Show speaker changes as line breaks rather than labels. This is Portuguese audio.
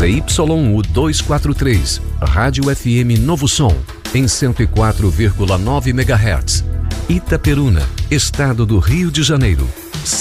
ZYU 243, Rádio FM Novo Som, em 104,9 MHz. Itaperuna, Estado do Rio de Janeiro.